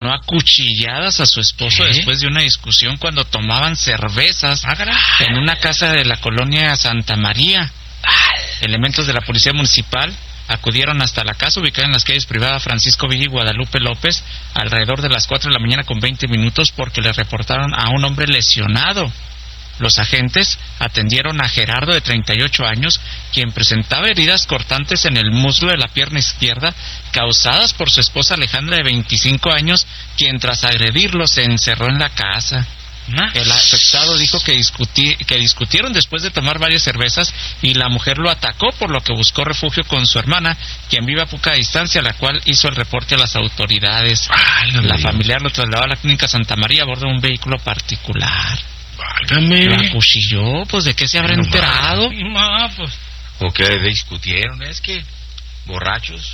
asesinó a cuchilladas a su esposo después de una discusión cuando tomaban cervezas en una casa de la colonia Santa María. Elementos de la policía municipal acudieron hasta la casa ubicada en las calles privadas Francisco Villa y Guadalupe López alrededor de las 4 de la mañana con 20 minutos porque le reportaron a un hombre lesionado. Los agentes atendieron a Gerardo, de 38 años, quien presentaba heridas cortantes en el muslo de la pierna izquierda, causadas por su esposa Alejandra, de 25 años, quien tras agredirlo se encerró en la casa. El afectado dijo que discutieron después de tomar varias cervezas y la mujer lo atacó, por lo que buscó refugio con su hermana, quien vive a poca distancia, la cual hizo el reporte a las autoridades. La familiar lo trasladó a la clínica Santa María a bordo de un vehículo particular. Válgame. Lo acuchilló, pues ¿de qué se habrá enterado? Pues. ¿O qué discutieron? Es que borrachos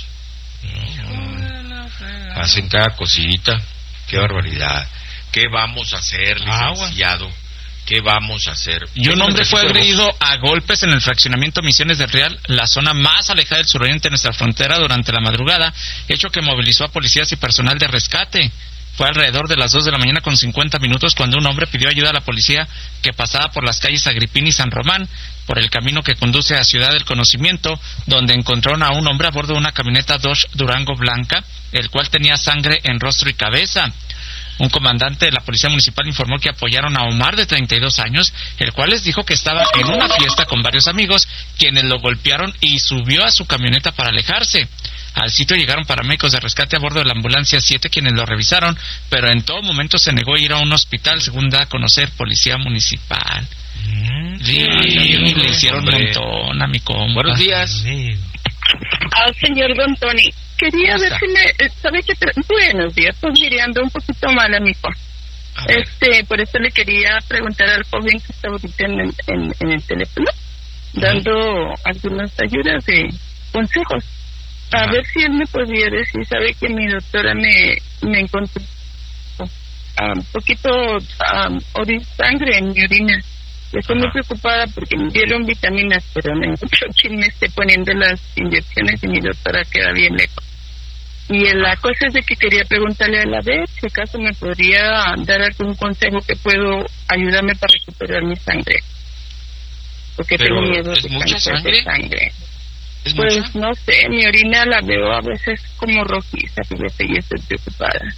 hacen cada cosita. Qué barbaridad. ¿Qué vamos a hacer, licenciado? ¿Qué vamos a hacer? Y un hombre fue agredido a golpes en el fraccionamiento Misiones del Real, la zona más alejada del suroriente de nuestra frontera, durante la madrugada, hecho que movilizó a policías y personal de rescate. Fue alrededor de las 2 de la mañana con 50 minutos cuando un hombre pidió ayuda a la policía que pasaba por las calles Agripín y San Román, por el camino que conduce a Ciudad del Conocimiento, donde encontraron a un hombre a bordo de una camioneta Dodge Durango blanca, el cual tenía sangre en rostro y cabeza. Un comandante de la Policía Municipal informó que apoyaron a Omar, de 32 años, el cual les dijo que estaba en una fiesta con varios amigos, quienes lo golpearon y subió a su camioneta para alejarse. Al sitio llegaron paramédicos de rescate a bordo de la ambulancia 7, quienes lo revisaron, pero en todo momento se negó a ir a un hospital, según da a conocer Policía Municipal. Le hicieron un montón a mi compa. Buenos días. Señor Don Tony, quería ver si me... ¿Sabe qué? Buenos días, pues mire, ando un poquito mal, amigo. Por eso le quería preguntar al joven que está ahorita en el teléfono, dando algunas ayudas de consejos. A ver si él me podría decir, sabe que mi doctora me encontró un poquito sangre en mi orina. Estoy muy preocupada porque me dieron vitaminas, pero no encuentro quien me esté poniendo las inyecciones y mi doctora queda bien lejos. Y la cosa es de que quería preguntarle a la vez si acaso me podría dar algún consejo que puedo ayudarme para recuperar mi sangre. Porque tengo miedo ¿es de mucha sangre? Pues mucha? no sé, mi orina la veo a veces como rojiza, fíjate, y estoy preocupada.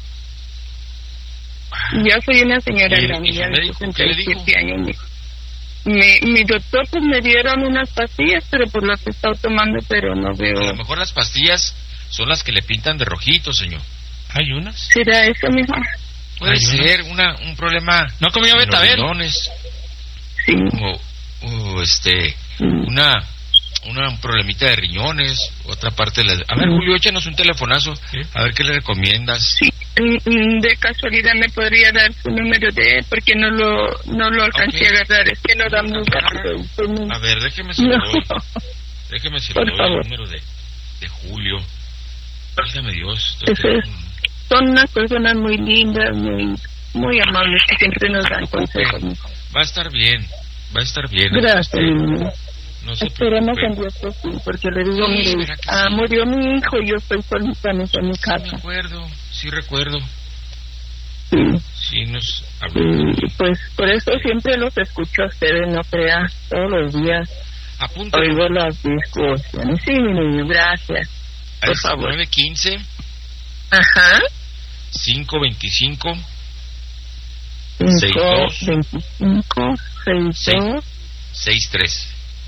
Yo soy una señora grande, ya de 67 años, mijo. Mi doctor pues me dieron unas pastillas, pero por las que he estado tomando, pero no veo. A lo mejor las pastillas son las que le pintan de rojito, señor. ¿Hay unas? ¿Será eso, mijo? Puede ser un problema. ¿No comió betabel? Sí. Un problemita de riñones, otra parte de la... A ver, Julio, échanos un telefonazo, a ver qué le recomiendas. Sí, de casualidad me podría dar su número de él, porque no lo alcancé a agarrar, es que no da muy rápido. A ver, déjeme se lo doy. Déjeme se lo doy el número de Julio. Válgame Dios. Son unas personas muy lindas, muy amables, que siempre nos dan consejos. Va a estar bien. Gracias, no se esperemos en Dios que sí, porque le digo, mire, murió mi hijo y yo estoy solita en mi casa. Sí recuerdo. Sí, nos hablamos. Pues por eso siempre los escucho a ustedes, no crea, todos los días. Apunta. Oigo las discusiones. Sí, mi niño, gracias. Por favor. 915. Ajá. 525. 525 62 63.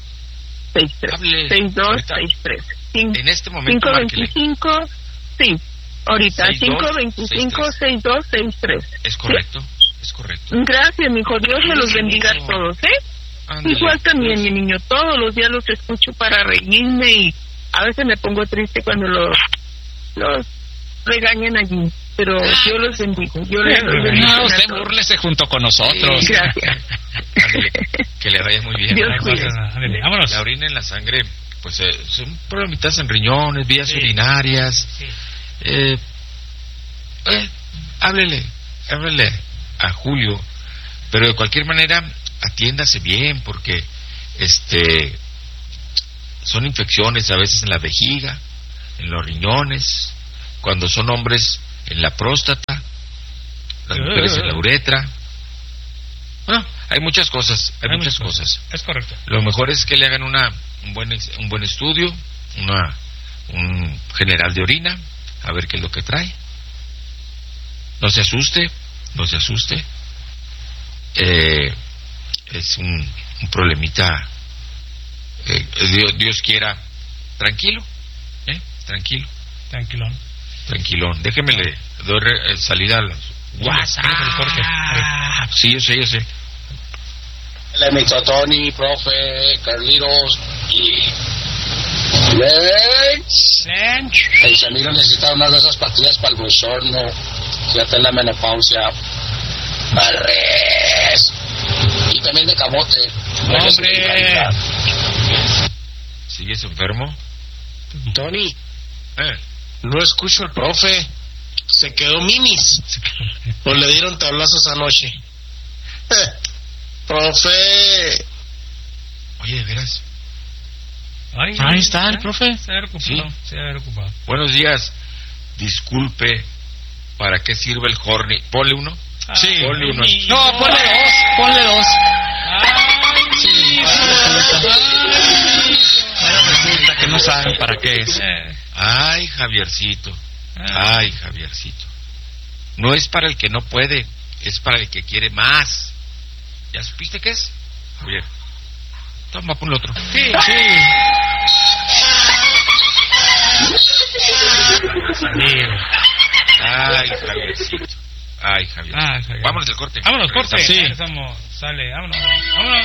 6263. En este momento 525, sí, ahorita 525 6263. Es correcto, es correcto. Gracias, mijo, Dios me los bendiga a todos, Ándale, igual también, mi niño, todos los días los escucho para reírme y a veces me pongo triste cuando los regañan allí, pero yo los bendigo. No, usted búrlese junto con nosotros. Sí, gracias. Ándale, que le vaya muy bien. Dios cuide. Vámonos. La orina en la sangre, pues son problemitas en riñones, vías urinarias. Háblele a Julio, pero de cualquier manera atiéndase bien, porque son infecciones a veces en la vejiga, en los riñones, cuando son hombres en la próstata, las mujeres en la uretra. Bueno, hay muchas cosas, hay muchas cosas. Es correcto. Lo mejor es que le hagan un buen estudio, un general de orina, a ver qué es lo que trae. No se asuste. Es un problemita, Dios quiera, tranquilo, tranquilón. Déjeme le doy salida a los WhatsApp. Sí, yo sé. El Mixotoni, profe, Carlitos y Lench. El Samiro necesita una de esas pastillas para el bochorno. Fíjate en la menopausia. Barres. Y también de camote. ¡Hombre! ¿Sigues enfermo? Tony. No escucho al profe. Se quedó minis. O le dieron tablazos anoche. Profe. Oye, ¿de veras? Ahí está el profe. Se ha recuperado. Buenos días. Disculpe, ¿para qué sirve el horny? Ponle uno. Sí. Ponle uno. No, ponle dos. Sí. Resulta que no saben para qué es. Ay, Javiercito. No es para el que no puede, es para el que quiere más. ¿Ya supiste qué es? Javier. Toma, ponle otro. Sí. Ay, Javiercito. Ay, Javier. Vámonos del corte. Vámonos, corte. Sí. Vámonos.